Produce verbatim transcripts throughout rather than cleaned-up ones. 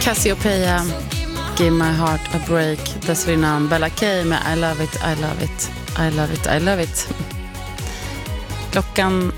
Cassiopeia, Give My Heart A Break. Dessförinnan Bella K med I Love It, I Love It, I Love It, I Love It. Klockan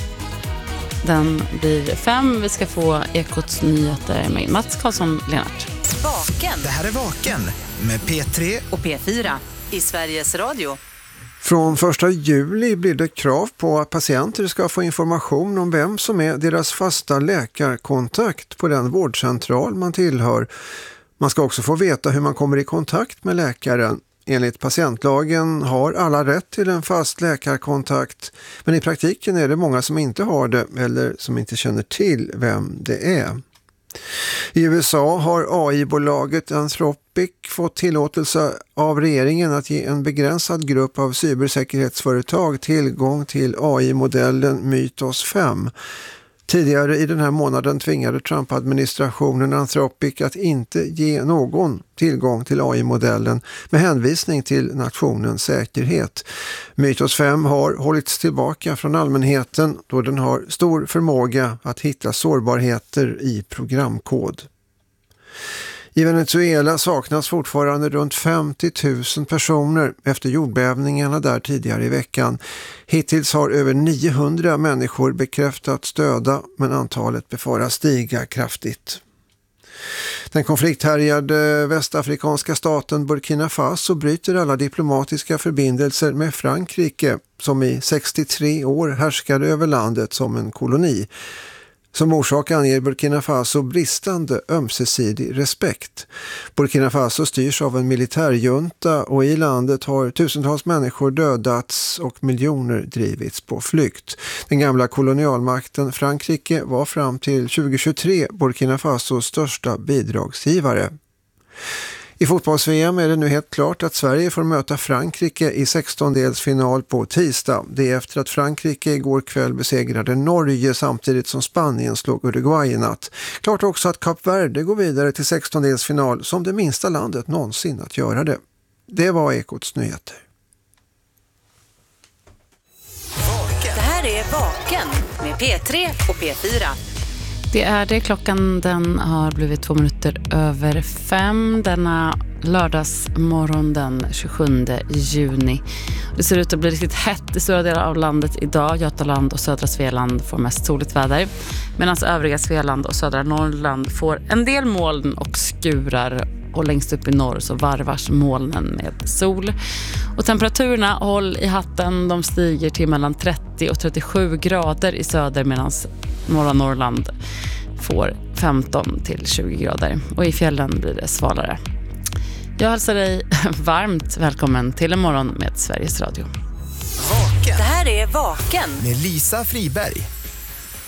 den blir fem. Vi ska få Ekots nyheter med Mats Karlsson-Lennart. Vaken. Det här är Vaken med P tre och P fyra i Sveriges Radio. Från första juli blir det krav på att patienter ska få information om vem som är deras fasta läkarkontakt på den vårdcentral man tillhör. Man ska också få veta hur man kommer i kontakt med läkaren. Enligt patientlagen har alla rätt till en fast läkarkontakt, men i praktiken är det många som inte har det eller som inte känner till vem det är. I U S A har A I-bolaget Anthropic fått tillåtelse av regeringen att ge en begränsad grupp av cybersäkerhetsföretag tillgång till A I-modellen Mythos fem. Tidigare i den här månaden tvingade Trump-administrationen Anthropic att inte ge någon tillgång till A I-modellen med hänvisning till nationens säkerhet. Mythos fem har hållits tillbaka från allmänheten då den har stor förmåga att hitta sårbarheter i programkod. I Venezuela saknas fortfarande runt femtio tusen personer efter jordbävningarna där tidigare i veckan. Hittills har över niohundra människor bekräftat döda, men antalet befaras stiga kraftigt. Den konflikthärjade västafrikanska staten Burkina Faso bryter alla diplomatiska förbindelser med Frankrike som i sextiotre år härskade över landet som en koloni. Som orsak anger Burkina Faso bristande ömsesidig respekt. Burkina Faso styrs av en militärjunta och i landet har tusentals människor dödats och miljoner drivits på flykt. Den gamla kolonialmakten Frankrike var fram till tjugohundratjugotre Burkina Fasos största bidragsgivare. I fotbolls-V M är det nu helt klart att Sverige får möta Frankrike i sextondelsfinal på tisdag. Det är efter att Frankrike igår kväll besegrade Norge samtidigt som Spanien slog Uruguay i natt. Klart också att Kap Verde går vidare till sextondelsfinal som det minsta landet någonsin att göra det. Det var Ekots nyheter. Det här är Vaken med P tre och P fyra. Det är det. Klockan den har blivit två minuter över fem denna lördagsmorgon den tjugosjunde juni. Det ser ut att bli riktigt hett i stora delar av landet idag. Götaland och södra Svealand får mest soligt väder, medan övriga Svealand och södra Norrland får en del moln och skurar. Och längst upp i norr så varvars molnen med sol. Och temperaturerna, håll i hatten, de stiger till mellan trettio och trettiosju grader i söder, medan norra Norrland får femton till tjugo grader. Och i fjällen blir det svalare. Jag hälsar dig varmt välkommen till en morgon med Sveriges Radio. Vaken. Det här är Vaken med Lisa Friberg.